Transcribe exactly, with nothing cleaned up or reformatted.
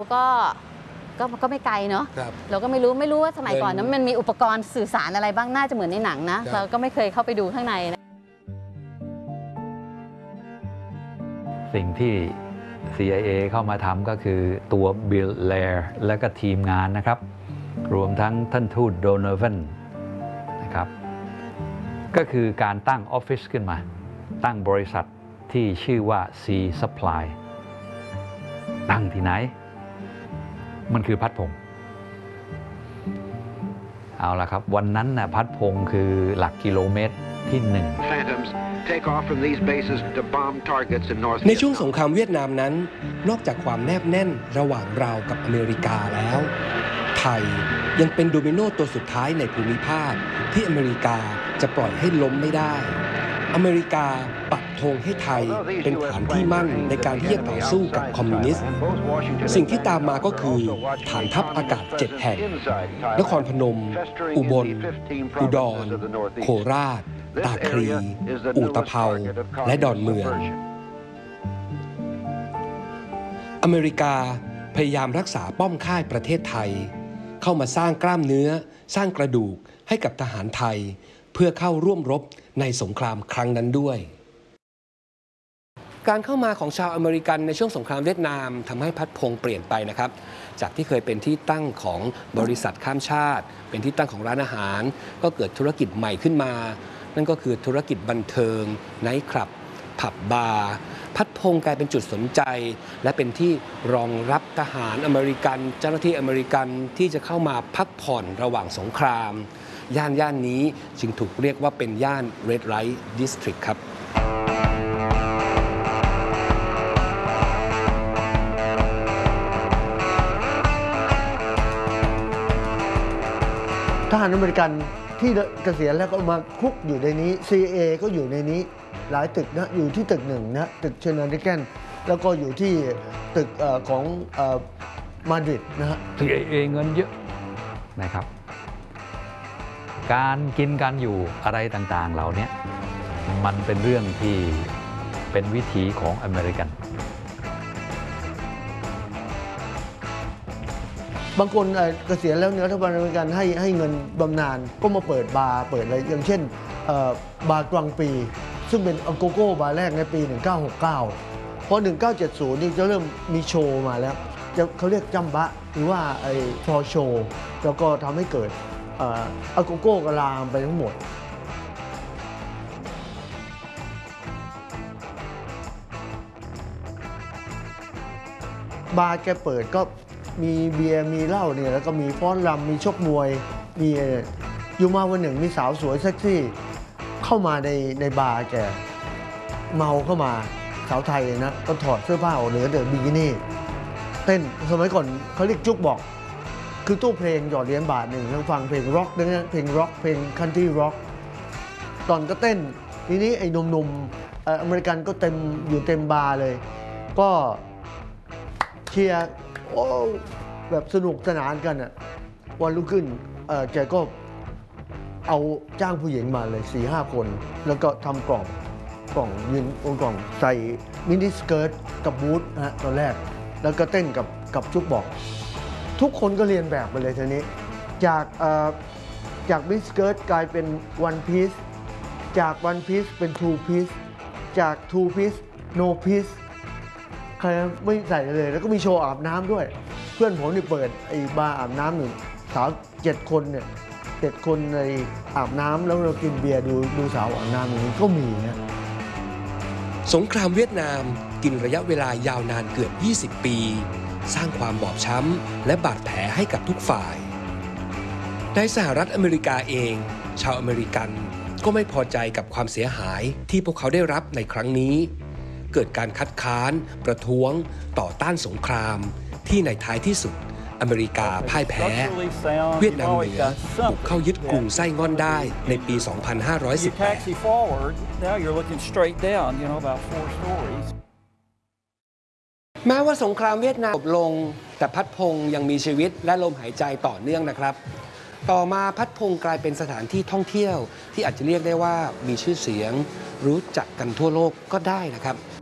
ก็ก็ก็ไม่ไกลเนาะเราก็ไม่รู้ไม่รู้ว่าสมัยก่อนนั้นมันมีอุปกรณ์สื่อสารอะไรบ้างน่าจะเหมือนในหนังนะเราก็ไม่เคยเข้าไปดูข้างในนะสิ่งที่ ซี ไอ เอ เข้ามาทำก็คือตัวบิล แลร์และก็ทีมงานนะครับรวมทั้งท่านทูตโดโนแวนนะครับก็คือการตั้งออฟฟิศขึ้นมาตั้งบริษัทที่ชื่อว่า ซี Supply ตั้งที่ไหนมันคือพัดพงษ์เอาละครับวันนั้นนะพัดพงษ์คือหลักกิโลเมตรที่หนึ่งในช่วงสงครามเวียดนามนั้นนอกจากความแนบแน่นระหว่างเรากับอเมริกาแล้วไทยยังเป็นโดมิโนตัวสุดท้ายในภูมิภาคที่อเมริกาจะปล่อยให้ล้มไม่ได้อเมริกาปักธงให้ไทยเป็นฐานที่มั่นในการที่จะต่อสู้กับคอมมิวนิสต์สิ่งที่ตามมาก็คือฐานทัพอากาศเจ็ดแห่งนครพนมอุบลอุดรโคราชตาคลีอุตภเปาและดอนเมืองอเมริกาพยายามรักษาป้อมค่ายประเทศไทยเข้ามาสร้างกล้ามเนื้อสร้างกระดูกให้กับทหารไทยเพื่อเข้าร่วมรบในสงครามครั้งนั้นด้วยการเข้ามาของชาวอเมริกันในช่วงสงครามเวียดนามทำให้พัดพงษ์เปลี่ยนไปนะครับจากที่เคยเป็นที่ตั้งของบริษัทข้ามชาติเป็นที่ตั้งของร้านอาหารก็เกิดธุรกิจใหม่ขึ้นมานั่นก็คือธุรกิจบันเทิงไนท์คลับผับบาร์พัดพงษ์กลายเป็นจุดสนใจและเป็นที่รองรับทหารอเมริกันเจ้าหน้าที่อเมริกันที่จะเข้ามาพักผ่อนระหว่างสงครามย่านย่านนี้จึงถูกเรียกว่าเป็นย่าน Red Light District ครับทหารอเมริกันที่เกษียณแล้วก็มาคุกอยู่ในนี้ ซี ไอ เอ ก็อยู่ในนี้หลายตึกนะอยู่ที่ตึกหนึ่งนะตึกเชนานิแกนแล้วก็อยู่ที่ตึกของมาดริดนะฮะซี ไอ เอ เงินเยอะนะครับการกินการอยู่อะไรต่างๆเหล่านี้มันเป็นเรื่องที่เป็นวิถีของอเมริกันบางคนเกษียณแล้วเนี่ยรัฐบาลอเมริกันให้ให้เงินบำนาญก็มาเปิดบาร์เปิดอะไรอย่างเช่นบาร์กวางปีซึ่งเป็นโกโก้บาร์แรกในปีหนึ่งเก้าหกเก้าพอหนึ่งเก้าเจ็ดศูนย์นี่จะเริ่มมีโชว์มาแล้วจะเขาเรียกจัมบะหรือว่าไอ้ฟอร์โชว์แล้วก็ทำให้เกิดอาโกโก้กระลามไปทั้งหมดบาร์แกเปิดก็มีเบียร์มีเหล้าเนี่ยแล้วก็มีฟ้อนรำมีชกมวยมีอยู่มาวันหนึ่งมีสาวสวยเซ็กซี่เข้ามาในในบาร์แกเมาเข้ามาสาวไทยนะก็ถอดเสื้อผ้าออกเหลือแต่บิกินี่เต้นสมัยก่อนเขาเรียกจุกบอกคือตู้เพลงหยอดเหรียญบาทหนึ่งแล้วฟังเพลงร็อกนะเพลงร็อกเพลงคันทรีร็อกตอนก็เต้นทีนี้ไอ้หนุ่มๆอเมริกันก็เต็มอยู่เต็มบาร์เลยก็เชียร์โอ้แบบสนุกสนานกันอ่ะวันรุ่งขึ้นแกก็เอาจ้างผู้หญิงมาเลย สี่ห้า คนแล้วก็ทำกล่องกล่องยืนบนกล่องใส่มินิสเกิร์ตกับบูทนะฮะตอนแรกแล้วก็เต้นกับกับชุกบอกทุกคนก็เรียนแบบไปเลยทีนี้จากจากมินิสเกิร์ตกลายเป็นวันพีซจากวันพีซเป็นทูพีซจากทูพีซโนพีซใครไม่ใส่เลยแล้วก็มีโชว์อาบน้ำด้วยเพื่อนผมนี่เปิดไอ้บาร์อาบน้ำหนึ่งสาวเจ็ดคนเนี่ยเจ็ดคนในอาบน้ำแล้วเรากินเบียร์ดูดูสาวอาบน้ำอย่างนี้ก็มีนะสงครามเวียดนามกินระยะเวลายาวนานเกือบยี่สิบปีสร้างความบอบช้ำและบาดแผลให้กับทุกฝ่ายในสหรัฐอเมริกาเองชาวอเมริกันก็ไม่พอใจกับความเสียหายที่พวกเขาได้รับในครั้งนี้เกิดการคัดค้านประท้วงต่อต้านสงครามที่ในท้ายที่สุดอเมริกาพ่ายแพ้เวียดนามเหนือบุกเข้ายึดกรุงไส้ง่อนได้ในปี สองพันห้าร้อยสิบแปด แม้ว่าสงครามเวียดนามจบลงแต่พัดพงษ์ยังมีชีวิตและลมหายใจต่อเนื่องนะครับต่อมาพัดพงษ์กลายเป็นสถานที่ท่องเที่ยวที่อาจจะเรียกได้ว่ามีชื่อเสียงรู้จักกันทั่วโลกก็ได้นะครับ